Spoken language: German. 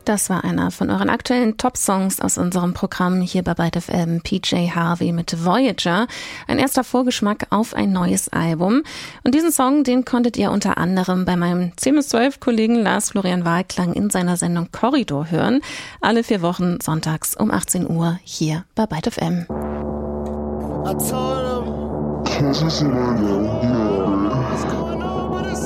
Das war einer von euren aktuellen Top-Songs aus unserem Programm hier bei Byte FM, PJ Harvey mit Voyager. Ein erster Vorgeschmack auf ein neues Album. Und diesen Song, den konntet ihr unter anderem bei meinem 10-12-Kollegen Lars Florian Wahlklang in seiner Sendung Korridor hören. Alle 4 Wochen sonntags um 18 Uhr hier bei Byte FM.